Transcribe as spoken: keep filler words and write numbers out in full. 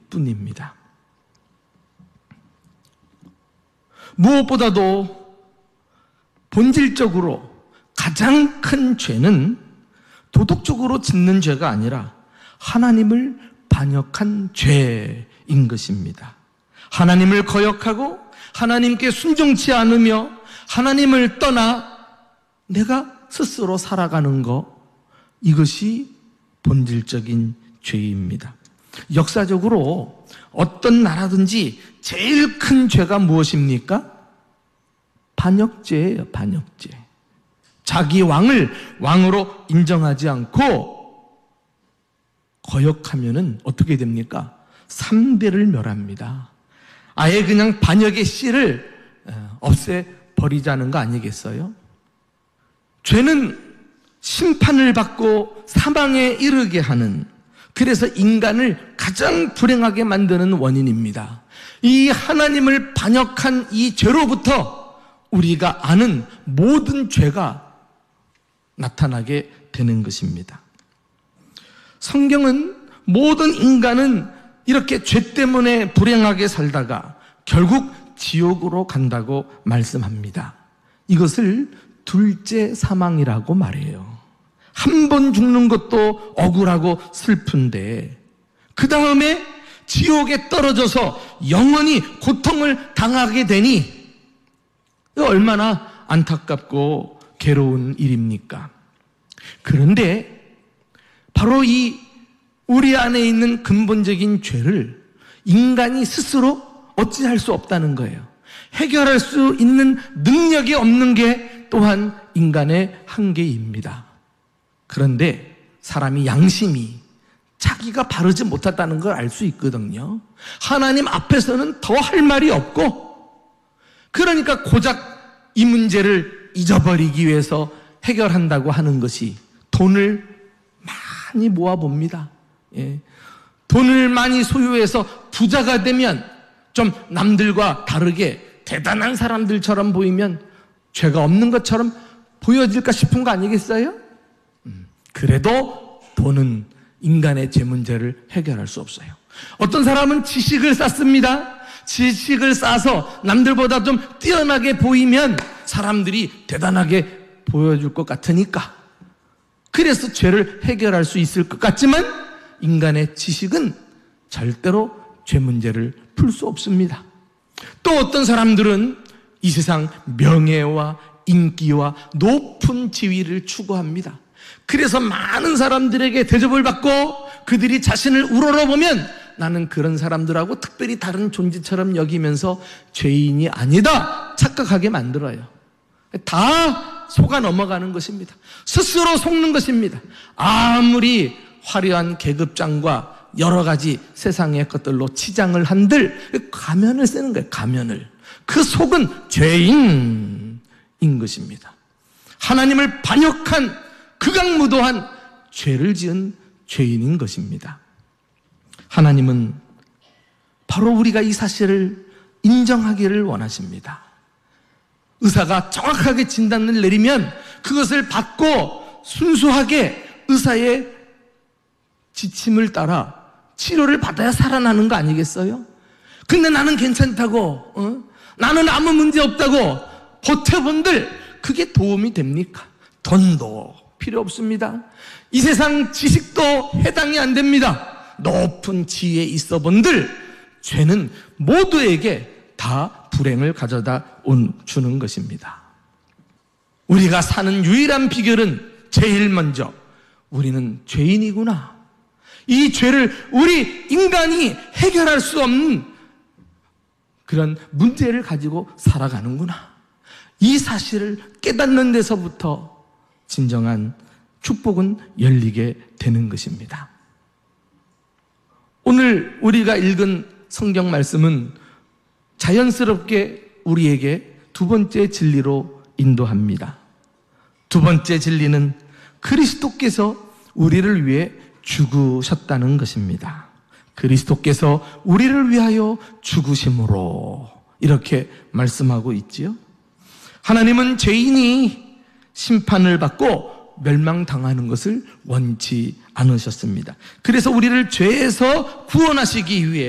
뿐입니다. 무엇보다도 본질적으로 가장 큰 죄는 도덕적으로 짓는 죄가 아니라 하나님을 반역한 죄인 것입니다. 하나님을 거역하고 하나님께 순종치 않으며 하나님을 떠나 내가 스스로 살아가는 것, 이것이 본질적인 죄입니다. 역사적으로 어떤 나라든지 제일 큰 죄가 무엇입니까? 반역죄예요. 반역죄. 자기 왕을 왕으로 인정하지 않고 거역하면은 어떻게 됩니까? 삼대를 멸합니다. 아예 그냥 반역의 씨를 없애버리자는 거 아니겠어요? 죄는 심판을 받고 사망에 이르게 하는, 그래서 인간을 가장 불행하게 만드는 원인입니다. 이 하나님을 반역한 이 죄로부터 우리가 아는 모든 죄가 나타나게 되는 것입니다. 성경은 모든 인간은 이렇게 죄 때문에 불행하게 살다가 결국 지옥으로 간다고 말씀합니다. 이것을 둘째 사망이라고 말해요. 한 번 죽는 것도 억울하고 슬픈데 그 다음에 지옥에 떨어져서 영원히 고통을 당하게 되니 얼마나 안타깝고 괴로운 일입니까? 그런데 바로 이 우리 안에 있는 근본적인 죄를 인간이 스스로 어찌할 수 없다는 거예요. 해결할 수 있는 능력이 없는 게 또한 인간의 한계입니다. 그런데 사람이 양심이 자기가 바르지 못했다는 걸 알 수 있거든요. 하나님 앞에서는 더 할 말이 없고, 그러니까 고작 이 문제를 잊어버리기 위해서 해결한다고 하는 것이 돈을 많이 모아봅니다. 예. 돈을 많이 소유해서 부자가 되면 좀 남들과 다르게 대단한 사람들처럼 보이면 죄가 없는 것처럼 보여질까 싶은 거 아니겠어요? 음, 그래도 돈은 인간의 죄 문제를 해결할 수 없어요. 어떤 사람은 지식을 쌓습니다. 지식을 쌓아서 남들보다 좀 뛰어나게 보이면 사람들이 대단하게 보여줄 것 같으니까, 그래서 죄를 해결할 수 있을 것 같지만 인간의 지식은 절대로 죄 문제를 풀 수 없습니다. 또 어떤 사람들은 이 세상 명예와 인기와 높은 지위를 추구합니다. 그래서 많은 사람들에게 대접을 받고 그들이 자신을 우러러보면 나는 그런 사람들하고 특별히 다른 존재처럼 여기면서 죄인이 아니다 착각하게 만들어요. 다 속아 넘어가는 것입니다. 스스로 속는 것입니다. 아무리 화려한 계급장과 여러 가지 세상의 것들로 치장을 한들 가면을 쓰는 거예요. 가면을. 그 속은 죄인인 것입니다. 하나님을 반역한 극악무도한 죄를 지은 죄인인 것입니다. 하나님은 바로 우리가 이 사실을 인정하기를 원하십니다. 의사가 정확하게 진단을 내리면 그것을 받고 순수하게 의사의 지침을 따라 치료를 받아야 살아나는 거 아니겠어요? 근데 나는 괜찮다고, 어? 나는 아무 문제 없다고 버텨본들 그게 도움이 됩니까? 돈도 필요 없습니다. 이 세상 지식도 해당이 안 됩니다. 높은 지위에 있어 본들 죄는 모두에게 다 불행을 가져다 온 주는 것입니다. 우리가 사는 유일한 비결은 제일 먼저 우리는 죄인이구나. 이 죄를 우리 인간이 해결할 수 없는 그런 문제를 가지고 살아가는구나. 이 사실을 깨닫는 데서부터 진정한 축복은 열리게 되는 것입니다. 오늘 우리가 읽은 성경 말씀은 자연스럽게 우리에게 두 번째 진리로 인도합니다. 두 번째 진리는 그리스도께서 우리를 위해 죽으셨다는 것입니다. 그리스도께서 우리를 위하여 죽으심으로 이렇게 말씀하고 있지요. 하나님은 죄인이 심판을 받고 멸망당하는 것을 원치 않으셨습니다. 그래서 우리를 죄에서 구원하시기 위해